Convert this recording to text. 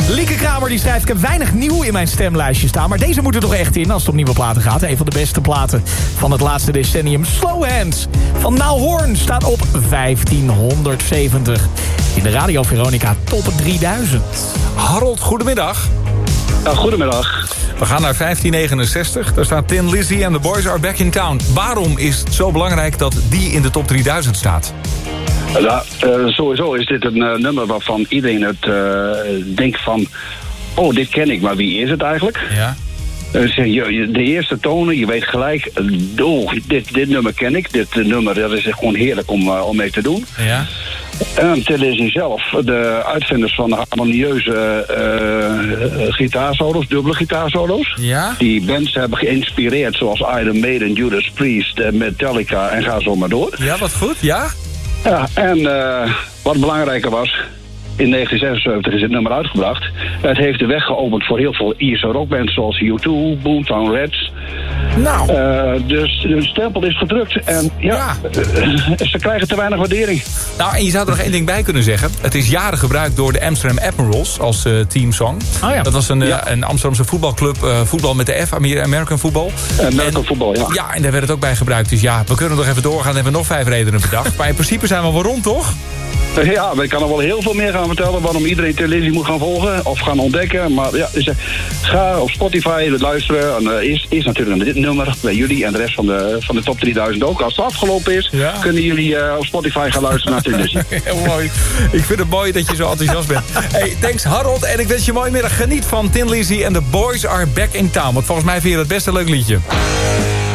Lieke Kramer die schrijft, ik heb weinig nieuw in mijn stemlijstje staan, maar deze moet er toch echt in als het om nieuwe platen gaat. Een van de beste platen van het laatste decennium. Slow Hands van Niall Horan staat op 1570. In de Radio Veronica Top 3000. Harold, goedemiddag. Goedemiddag. We gaan naar 1569. Daar staat Thin Lizzy and the Boys Are Back in Town. Waarom is het zo belangrijk dat die in de top 3000 staat? Ja, sowieso is dit een nummer waarvan iedereen het denkt van... Oh, dit ken ik, maar wie is het eigenlijk? Ja. De eerste tonen, je weet gelijk... Oh, dit nummer ken ik. Dit nummer, dat is gewoon heerlijk om mee te doen. Ja. En Thin Lizzy zelf, de uitvinders van de harmonieuze gitaarsolo's, dubbele gitaarsolo's. Ja? Die bands hebben geïnspireerd, zoals Iron Maiden, Judas Priest, Metallica en ga zo maar door. Ja, wat goed, ja? Ja, en wat belangrijker was, in 1976 is het nummer uitgebracht. Het heeft de weg geopend voor heel veel Ierse rockbands zoals U2, Boomtown Rats. Nou. Dus de stempel is gedrukt en ze krijgen te weinig waardering. Nou, en je zou er nog één ding bij kunnen zeggen. Het is jaren gebruikt door de Amsterdam Admirals als teamsong. Oh ja. Dat was een Amsterdamse voetbalclub, voetbal met de F, American voetbal. American voetbal, ja. Ja, en daar werd het ook bij gebruikt. Dus ja, we kunnen nog even doorgaan en hebben we nog 5 redenen bedacht. Maar in principe zijn we wel rond, toch? Ja, ik kan er wel heel veel meer gaan vertellen waarom iedereen Thin Lizzy moet gaan volgen of gaan ontdekken. Maar ja, dus, ga op Spotify luisteren. En, is natuurlijk dit nummer bij jullie en de rest van de top 3000 ook. Als het afgelopen is, kunnen jullie op Spotify gaan luisteren naar Thin Lizzy. Heel mooi. Ik vind het mooi dat je zo enthousiast bent. Hey, thanks Harold en ik wens je een mooie middag. Geniet van Thin Lizzy en The Boys Are Back in Town. Want volgens mij vind je dat best een leuk liedje.